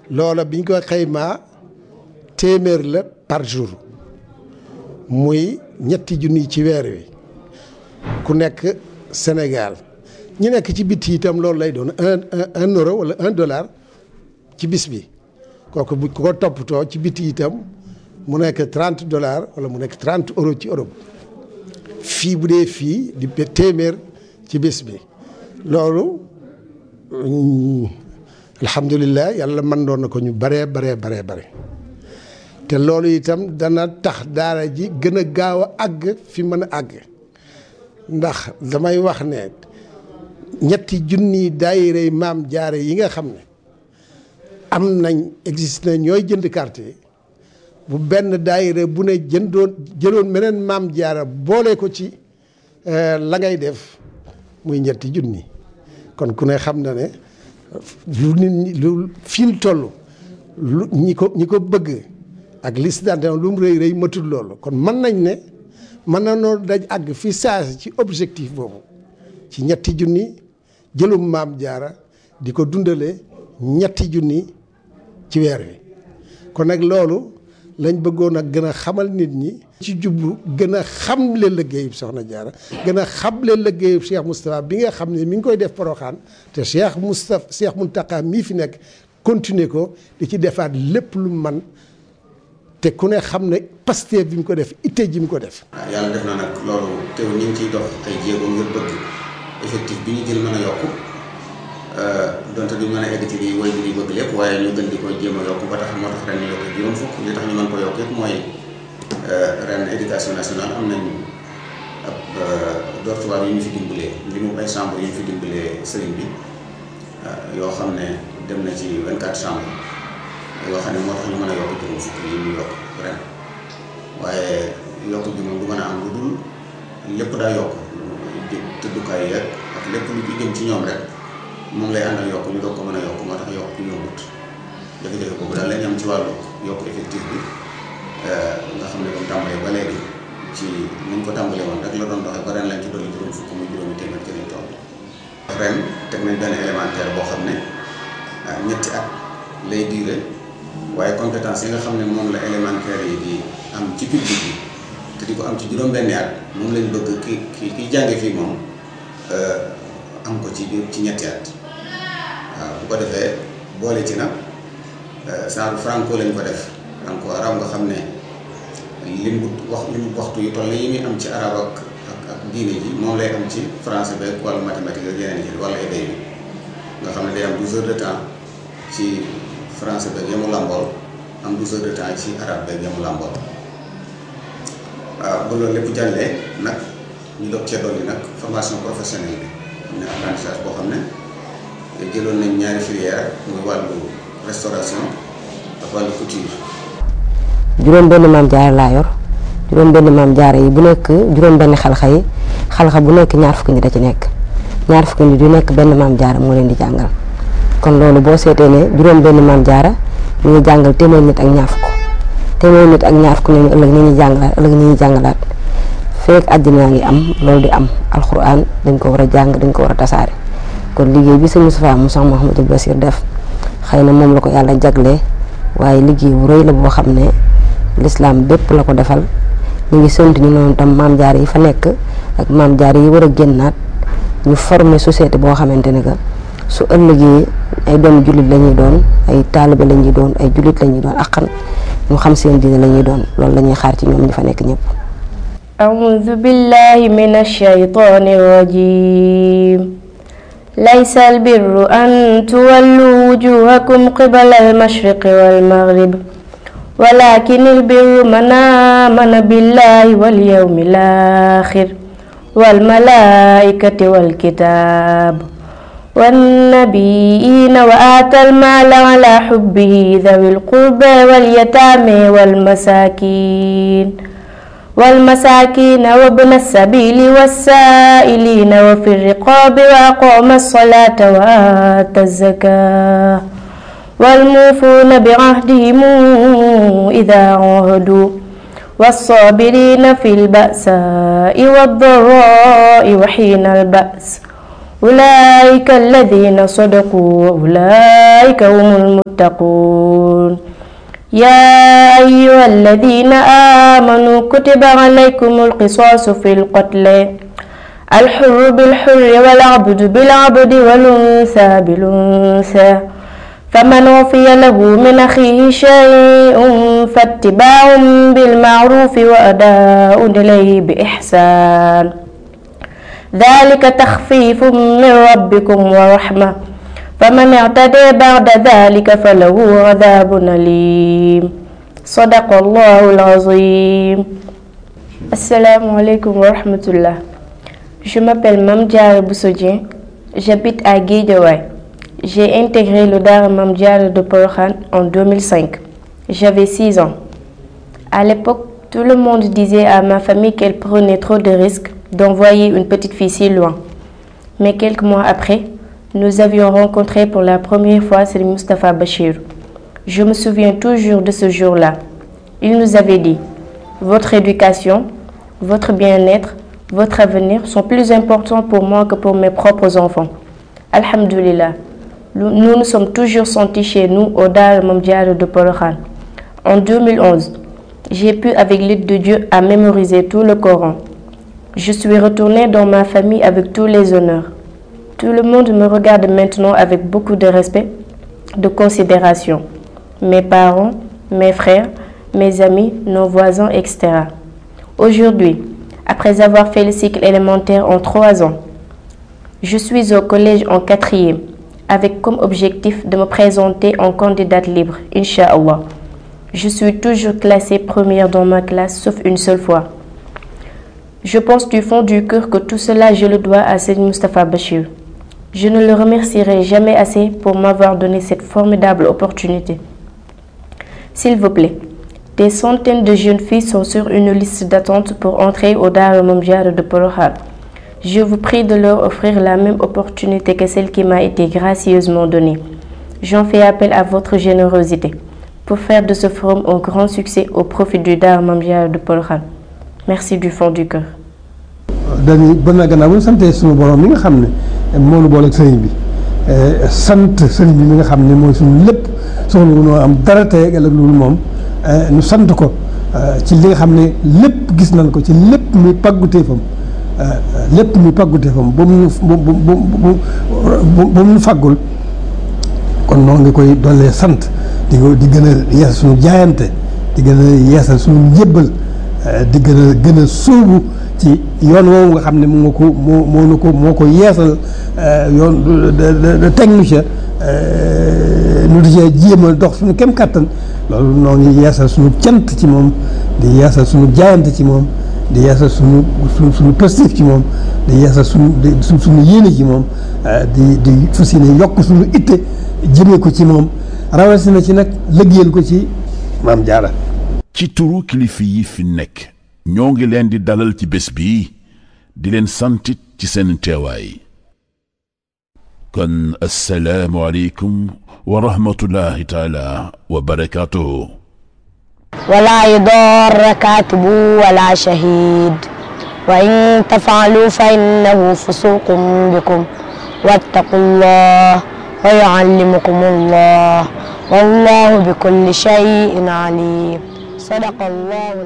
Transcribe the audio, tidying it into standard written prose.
loola biñ ko xaymaa téeméer la par jour muy ñetti junni ci weer wi ku nekk Sénégal ñi nekk ci biti itam loolu lay doon un euro wala $1 ci bis bi kooku bu ko toppatoo ci biti itam mu nekk $30 wala mu nekk 30 euros ci Europe fii bu dee fii di téeméer ci bis bi loolu alhamdulilah yàlla mën doon na ko ñu bare te loolu itam dana tax daara ji gën a gaaw a àgg fi mën a àgg ndax damay wax ne ñetti junni daayira maam jaare yi nga xam ne am nañ existe na ñooy jënd carte yi bu benn daayira bu ne jëloon meneen maam jaara boole ko ci la ngay def muy ñetti junni kon ku ne xam na ne lu nit ñi lu fiil toll lu ñi ko bëgg ak liste d'adhésion lu mu rëy matul loolu kon mën nañ ne mën na noo daj àgg fi saasi ci objectif boobu ci ñetti junni jëlum maam jaara di ko dundale ñetti junni ci weer wi kon nag loolu lañ bëggoon ak gën a xamal nit ñi ci jublu gën a xamle liggéeyub soxna jaara gën a xamle liggéeyub Cheikh Moustapha bi nga xam ne mi ngi koy def Porokhane te Cheikh Mountakha mii fi nekk continuer ko di ci defaat lépp lu man te ku ne xam ne Pastef bi mu ko def itte ji mu ko def. yàlla def na nag loolu teew ñu ngi ciy dox ay jéego ngir bëgg effectif bi ñu jël mën a yokku donte duñ mën a egg ci lii woy bi bëgg lépp waaye ñu gën di ko jéem a yokku ba tax moo tax ren ñu yokk juróom fukk li tax ñu mën ko yokk yëpp mooy ren éducation nationale am nañ ab dortoir yu ñu fi dimbalee li mu ay chambre yu ñu fi dimbalee sëriñ bi yoo xam ne dem na ci 24 chambres yoo xam ne moo tax ñu mën a yokk juróom fukk yi ñu yokk ren waaye yokk bi moom du mën a am lu dul lépp daa yokk tëddukaay yeeg ak lépp lu ci jëm ci ñoom rek moom lay àndal yokk ñu doog ko mën a yokk moo tax yokk ñu yombut jafe-jafe boobu daal lañ am ci wàllu yokk effectif bi nga xam ne comme tàmbalee ba léegi ci ni ñu ko tàmbalee woon rek la doon doxee ba ren lañ ci dolli juróom fukk muy juróomi téeméer ci lañ toll ren teg nañ benn élémentaire boo xam ne ñetti at lay diire waaye compétence yi nga xam ne moom la élémentaire yi di am ci public bi te di ko am ci juróom-benni at moom lañ bëgg ki jànge fii moom am ko ci ñetti at waaw bu ko defee boole ci nag genre franco lañ ko def franco arab nga xam ne lim waxtu yu toll yi muy am ci arab ak diine ji moom lay am ci français beeg wàllu mathématique ak yeneen yi wala éday bi nga xam ne day am 12 heures de temps ci français beeg yamu làmbool am 12 heures de temps ci arabe beeg yamu làmbool waaw bu loolu lépp jàllee nag ñu doog cee dolli nag formation professionnelle bi am na apprentissage boo xam ne jëloon nañ ñaari filière muy wàllu restauration ak wàllu couture. juróom benn maam jaara laa yor juróom benn maam jaara yi bu nekk juróom benn xalxa yi xalxa bu nekk ñaar fukki nit da ci nekk ñaar fukki nit yu nekk benn maam jaara moo leen di jàngal kon loolu boo seetee ne juróom benn maam jaara ñu ngi jàngal téeméer nit ak ñaar fukk téeméer nit ak ñaar fukk nañu ëllëg ni ñuy jàngalaat feek àddina ngi am loolu di am alxuraan dañ ko war a jàng dañ ko war a tasaare kon liggéey bi sëñ Moustapha Moussa Mouhamadou Bassir def xëy na moom la ko yàlla jaglee waaye liggéey bu rëy la boo xam ne l'islam bépp la ko defal ñu ngi sant ñu noonu tam maam jaar yi fa nekk ak maam jaar yi war a génnaat ñu former société boo xamante ne que su ëllëgee ay doom jullit la ñuy doon ay taalibe la ñuy doon ay jullit la ñuy doon akkan ñu xam seen diine la ñuy doon loolu la ñuy xaar ci ñoom ñi fa nekk ñëpp. أعوذ بالله من الشيطان الرجيم ليس البر أن تولوا وجوهكم قبل المشرق والمغرب ولكن البر من آمن بالله واليوم الآخر والملائكة والكتاب والنبيين وآتى المال على حبه ذوي القربى واليتامى والمساكين وابن السبيل والسائلين وفي الرقاب وأقام الصلاة وآتى الزكاة والموفون بعهدهم إذا عاهدوا والصابرين في البأساء والضراء وحين البأس أولئك الذين صدقوا وأولئك هم المتقون يا أيها الذين آمنوا كتب عليكم القصاص في القتل الحر بالحر والعبد بالعبد والأنثى بالأنثى فمن وفي له من أخيه شيء فاتباع بالمعروف وأداء إليه بإحسان ذلك تخفيف من ربكم ورحمة فمن اعتدى بعد ذلك فله عذاب أليم صدق الله العظيم. Assalamu alaikum wa rahmatullah. Je m'appelle Mame Diarra Bousso Dieng, j'habite à Guédiawaye. J'ai intégré le Daara Mame Diarra de Porokhane en 2005. J'avais 6 ans. À l'époque, tout le monde disait à ma famille qu'elle prenait trop de risques d'envoyer une petite fille si loin. Mais quelques mois après, nous avions rencontré pour la première fois Serigne Moustapha Bachir. Je me souviens toujours de ce jour-là. Il nous avait dit: votre éducation, votre bien-être, votre avenir sont plus importants pour moi que pour mes propres enfants. Alhamdulillah, nous nous sommes toujours sentis chez nous au Daara Mame Diarra de Porokhane. En 2011, j'ai pu, avec l'aide de Dieu, à mémoriser tout le Coran. Je suis retournée dans ma famille avec tous les honneurs. Tout le monde me regarde maintenant avec beaucoup de respect, de considération. Mes parents, mes frères, mes amis, nos voisins, etc. Aujourd'hui, après avoir fait le cycle élémentaire en 3 ans, je suis au collège en 4e, avec comme objectif de me présenter en candidate libre, Inch'Allah. Je suis toujours classée première dans ma classe, sauf une seule fois. Je pense du fond du cœur que tout cela, je le dois à Serigne Moustapha Bachir. Je ne le remercierai jamais assez pour m'avoir donné cette formidable opportunité. S'il vous plaît, des centaines de jeunes filles sont sur une liste d'attente pour entrer au Daara Mame Diarra de Porokhane. Je vous prie de leur offrir la même opportunité que celle qui m'a été gracieusement donnée. J'en fais appel à votre générosité pour faire de ce forum un grand succès au profit du Daara Mame Diarra de Porokhane. Merci du fond du cœur. dañuy ba na gannaaw bu ñu santee suñu borom mi nga xam ne moo ñu boole ak sëriñ bi sant sëriñ bi mi nga xam ne mooy suñu lépp soxla wu noo am dara tey ak ëllëg loolu moom ñu sant ko ci li nga xam ne lépp gis nañ ko ci lépp muy pàgguteefam ba mu ñu faggul kon noonu nga koy dollee sant di gën a yeesal suñu jaayante di gën a yeesal suñu njébbal di gën a sóobu ci yoon woowu nga xam ne moo ko yeesal yoon de technique nu di cee jéem a dox suñu kem kattan loolu noo ngi yeesal suñu cant ci moom di yeesal suñu jaayante ci moom di yeesal suñu positif ci moom di yeesal suñu yéene ci moom di fas yéene yokk suñu itte jëmee ko ci moom rawatina ci nag liggéeyal ko ci Mame Diarra. ci turu kilifa yi fi nekk ñoo ngi leen di dalal ci bés bi di leen santit ci seen teewaay kon assalaamu aleykum wa rahmatullahi taala wa barakaatuhu. ولا يضار كاتب ولا شهيد وإن تفعلوا فإنه فسوق بكم واتقوا الله ويعلمكم الله والله بكل شيء عليم. صدق الله.